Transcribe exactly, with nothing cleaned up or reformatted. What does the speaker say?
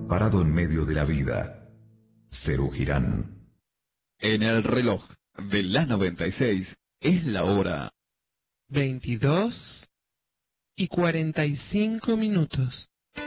parado en medio de la vida. Serú Girán. En el reloj de la noventa y seis es la hora veintidós y cuarenta y cinco minutos.